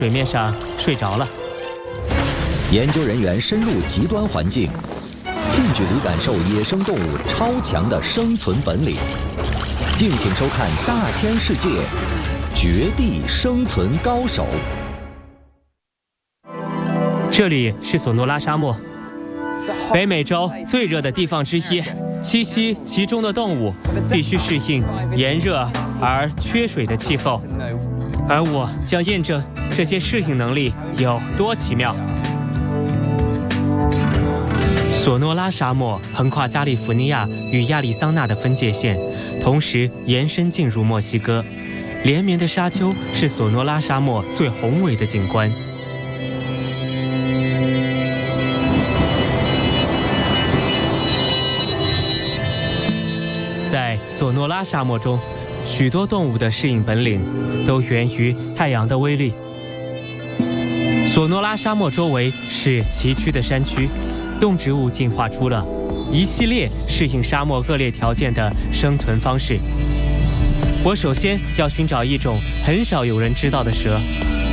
水面上睡着了。 研究人员深入极端环境，近距离感受野生动物超强的生存本领。敬请收看《大千世界》，绝地生存高手。 这里是索诺拉沙漠，北美洲最热的地方之一。栖息其中的动物必须适应炎热而缺水的气候，而我将验证这些适应能力有多奇妙。索诺拉沙漠横跨加利福尼亚与亚利桑那的分界线，同时延伸进入墨西哥。连绵的沙丘是索诺拉沙漠最宏伟的景观。在索诺拉沙漠中，许多动物的适应本领都源于太阳的威力。索诺拉沙漠周围是崎岖的山区，动植物进化出了一系列适应沙漠恶劣条件的生存方式。我首先要寻找一种很少有人知道的蛇。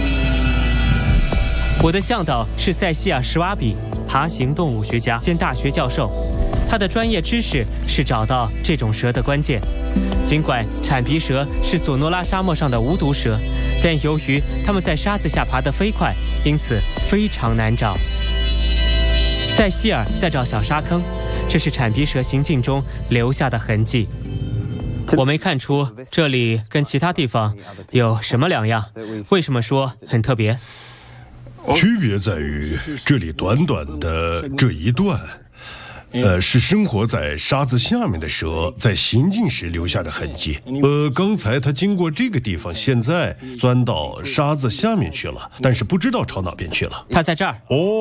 我的向导是塞西尔·施瓦比，爬行动物学家兼大学教授。他的专业知识是找到这种蛇的关键。尽管铲皮蛇是索诺拉沙漠上的无毒蛇，但由于它们在沙子下爬得飞快，因此非常难找。塞西尔在找小沙坑，这是铲皮蛇行进中留下的痕迹。我没看出这里跟其他地方有什么两样，为什么说很特别？ 区别在于这里短短的这一段是生活在沙子下面的蛇在行进时留下的痕迹。刚才它经过这个地方，现在钻到沙子下面去了，但是不知道朝哪边去了。 它在这儿。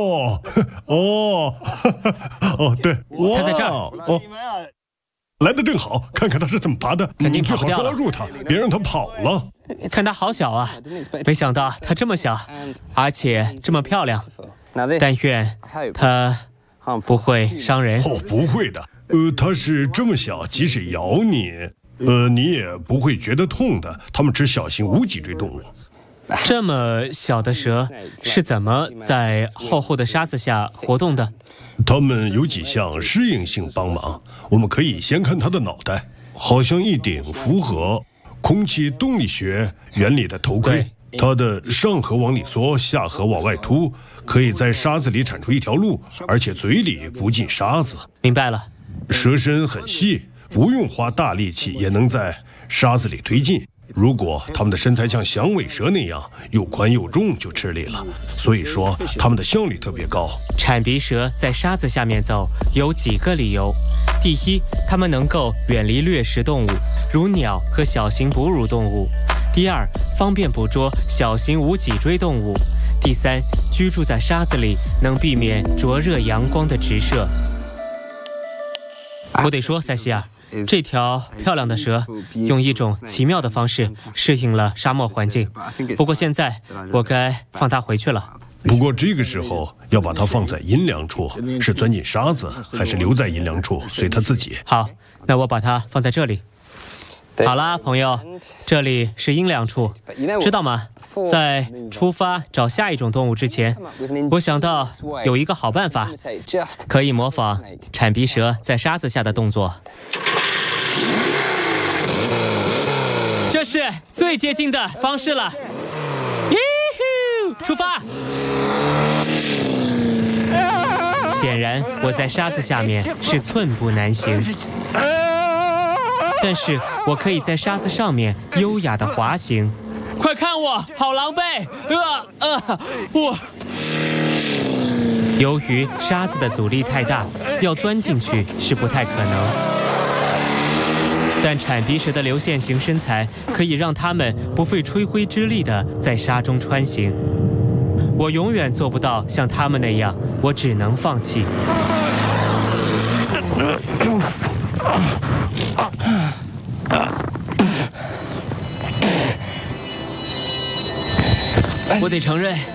对， 它在这儿。 来得正好，看看它是怎么爬的。 肯定跑不掉了。 最好抓住它，别让它跑了。 看它好小啊，没想到它这么小，而且这么漂亮。但愿它不会伤人。 不会的。它是这么小，即使咬你，你也不会觉得痛的。它们吃小型无脊椎动物。 这么小的蛇是怎么在厚厚的沙子下活动的？ 它们有几项适应性帮忙。我们可以先看它的脑袋，好像一顶符合空气动力学原理的头盔。它的上颌往里缩，下颌往外凸，可以在沙子里铲出一条路，而且嘴里不进沙子。 明白了。 蛇身很细，不用花大力气也能在沙子里推进。如果它们的身材像响尾蛇那样又宽又重，就吃力了。所以说它们的效率特别高。 铲皮蛇在沙子下面走有几个理由。第一，它们能够远离掠食动物，如鸟和小型哺乳动物。第二，方便捕捉小型无脊椎动物。第三，居住在沙子里能避免灼热阳光的直射。我得说，塞西尔，这条漂亮的蛇用一种奇妙的方式适应了沙漠环境。不过现在我该放它回去了。 不过这个时候要把它放在阴凉处，是钻进沙子，还是留在阴凉处，随它自己。 好，那我把它放在这里。好啦，朋友，这里是阴凉处，知道吗？在出发找下一种动物之前，我想到有一个好办法，可以模仿铲皮蛇在沙子下的动作。这是最接近的方式了。出发！显然我在沙子下面是寸步难行，但是我可以在沙子上面优雅的滑行。快看我，好狼狈！由于沙子的阻力太大，要钻进去是不太可能。但铲皮蛇的流线型身材可以让它们不费吹灰之力地在沙中穿行。我永远做不到像它们那样，我只能放弃。我得承认，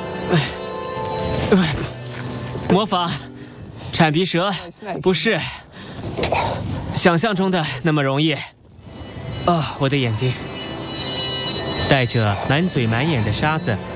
模仿铲皮蛇不是想象中的那么容易。我的眼睛。带着满嘴满眼的沙子